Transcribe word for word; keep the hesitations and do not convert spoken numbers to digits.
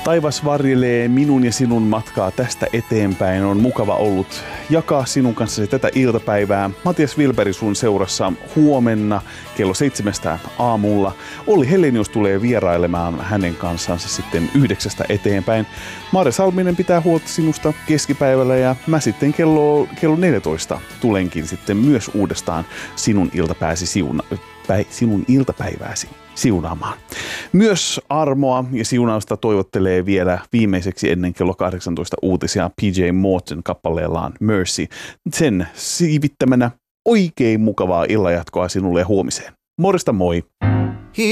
Taivas varjelee minun ja sinun matkaa tästä eteenpäin. On mukava ollut jakaa sinun kanssasi tätä iltapäivää. Matias Wilberg sun seurassa huomenna kello seitsemästä aamulla. Olli Helenius tulee vierailemaan hänen kanssansa sitten yhdeksästä eteenpäin. Mare Salminen pitää huolta sinusta keskipäivällä ja mä sitten kello, kello neljätoista tulenkin sitten myös uudestaan sinun iltapääsi siuna, päi, sinun iltapäivääsi siunaamaan. Myös armoa ja siunausta toivottelee vielä viimeiseksi ennen kello kahdeksantoista uutisia P J Morton kappaleellaan Mercy. Sen siivittämänä oikein mukavaa illanjatkoa sinulle huomiseen. Morjesta moi!